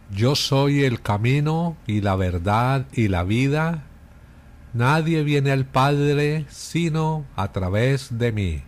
Yo soy el camino y la verdad y la vida. Nadie viene al Padre sino a través de mí.